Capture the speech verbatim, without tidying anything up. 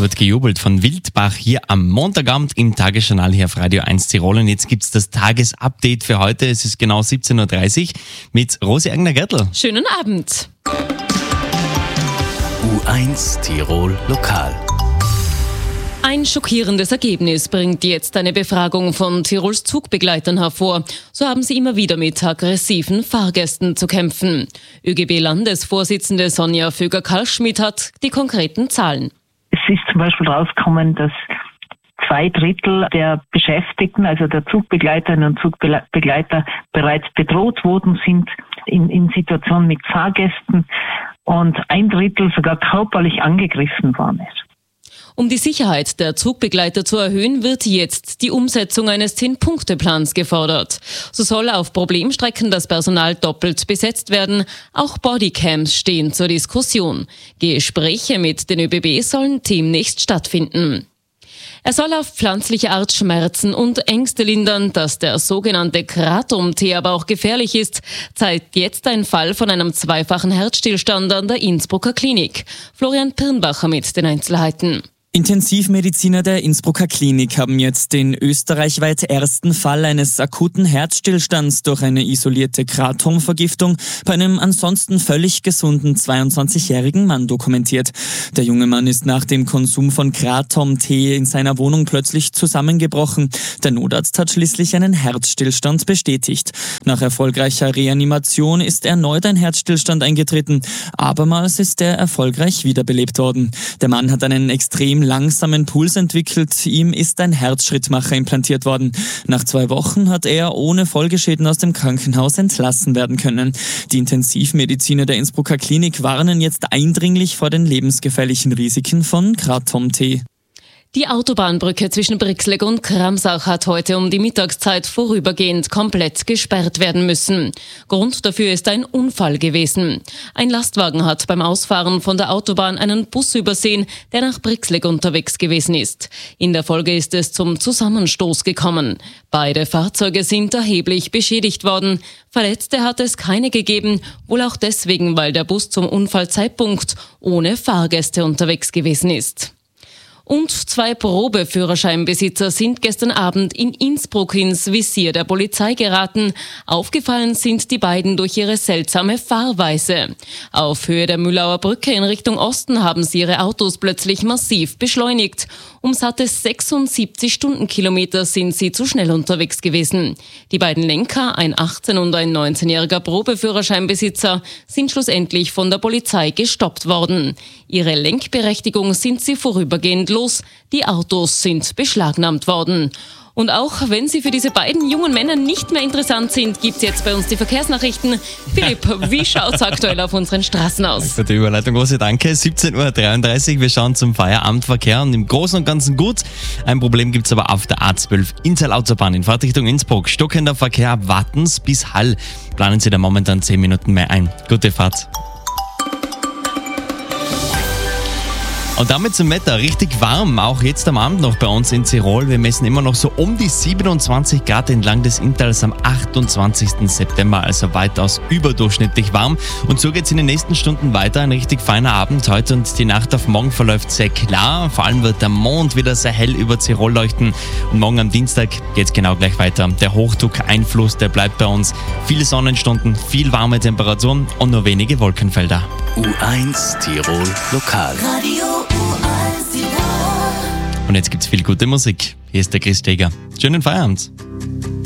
wird gejubelt von Wildbach hier am Montagabend im Tagesjournal hier auf Radio eins Tirol. Und jetzt gibt's das Tagesupdate für heute. Es ist genau siebzehn Uhr dreißig mit Rosi Egner-Gertl. Schönen Abend. U eins Tirol Lokal. Ein schockierendes Ergebnis bringt jetzt eine Befragung von Tirols Zugbegleitern hervor. So haben sie immer wieder mit aggressiven Fahrgästen zu kämpfen. ÖGB-Landesvorsitzende Sonja Föger-Kalschmidt hat die konkreten Zahlen. Es ist zum Beispiel rausgekommen, dass zwei Drittel der Beschäftigten, also der Zugbegleiterinnen und Zugbegleiter, bereits bedroht worden sind in, in Situationen mit Fahrgästen und ein Drittel sogar körperlich angegriffen worden ist. Um die Sicherheit der Zugbegleiter zu erhöhen, wird jetzt die Umsetzung eines Zehn-Punkte-Plans gefordert. So soll auf Problemstrecken das Personal doppelt besetzt werden. Auch Bodycams stehen zur Diskussion. Gespräche mit den ÖBB sollen demnächst stattfinden. Er soll auf pflanzliche Art Schmerzen und Ängste lindern. Dass der sogenannte Kratom-Tee aber auch gefährlich ist, zeigt jetzt ein Fall von einem zweifachen Herzstillstand an der Innsbrucker Klinik. Florian Pirnbacher mit den Einzelheiten. Intensivmediziner der Innsbrucker Klinik haben jetzt den österreichweit ersten Fall eines akuten Herzstillstands durch eine isolierte Kratom-Vergiftung bei einem ansonsten völlig gesunden zweiundzwanzigjährigen Mann dokumentiert. Der junge Mann ist nach dem Konsum von Kratom-Tee in seiner Wohnung plötzlich zusammengebrochen. Der Notarzt hat schließlich einen Herzstillstand bestätigt. Nach erfolgreicher Reanimation ist erneut ein Herzstillstand eingetreten. Abermals ist er erfolgreich wiederbelebt worden. Der Mann hat einen extrem langsamen Puls entwickelt. Ihm ist ein Herzschrittmacher implantiert worden. Nach zwei Wochen hat er ohne Folgeschäden aus dem Krankenhaus entlassen werden können. Die Intensivmediziner der Innsbrucker Klinik warnen jetzt eindringlich vor den lebensgefährlichen Risiken von Kratom-Tee. Die Autobahnbrücke zwischen Brixleg und Kramsach hat heute um die Mittagszeit vorübergehend komplett gesperrt werden müssen. Grund dafür ist ein Unfall gewesen. Ein Lastwagen hat beim Ausfahren von der Autobahn einen Bus übersehen, der nach Brixleg unterwegs gewesen ist. In der Folge ist es zum Zusammenstoß gekommen. Beide Fahrzeuge sind erheblich beschädigt worden. Verletzte hat es keine gegeben, wohl auch deswegen, weil der Bus zum Unfallzeitpunkt ohne Fahrgäste unterwegs gewesen ist. Und zwei Probeführerscheinbesitzer sind gestern Abend in Innsbruck ins Visier der Polizei geraten. Aufgefallen sind die beiden durch ihre seltsame Fahrweise. Auf Höhe der Mühlauer Brücke in Richtung Osten haben sie ihre Autos plötzlich massiv beschleunigt. Um satte sechsundsiebzig Stundenkilometer sind sie zu schnell unterwegs gewesen. Die beiden Lenker, ein achtzehn- und ein neunzehnjähriger Probeführerscheinbesitzer, sind schlussendlich von der Polizei gestoppt worden. Ihre Lenkberechtigung sind sie vorübergehend los. Die Autos sind beschlagnahmt worden. Und auch wenn sie für diese beiden jungen Männer nicht mehr interessant sind, gibt's jetzt bei uns die Verkehrsnachrichten. Philipp, wie schaut's aktuell auf unseren Straßen aus? Für die Überleitung große Danke. siebzehn Uhr dreiunddreißig, wir schauen zum Feierabendverkehr und im Großen und Ganzen gut. Ein Problem gibt's aber auf der A zwölf Innsal-Autobahn in Fahrtrichtung Innsbruck. Stockender Verkehr ab Wattens bis Hall. Planen Sie da momentan zehn Minuten mehr ein. Gute Fahrt. Und damit zum Wetter. Richtig warm, auch jetzt am Abend noch bei uns in Tirol. Wir messen immer noch so um die siebenundzwanzig Grad entlang des Inntals am achtundzwanzigsten September, also weitaus überdurchschnittlich warm. Und so geht's in den nächsten Stunden weiter. Ein richtig feiner Abend heute und die Nacht auf morgen verläuft sehr klar. Vor allem wird der Mond wieder sehr hell über Tirol leuchten. Und morgen am Dienstag geht's genau gleich weiter. Der Hochdruckeinfluss, der bleibt bei uns. Viele Sonnenstunden, viel warme Temperaturen und nur wenige Wolkenfelder. U eins Tirol Lokal. Radio U eins Tirol. Und jetzt gibt's viel gute Musik. Hier ist der Chris Steger. Schönen Feierabend.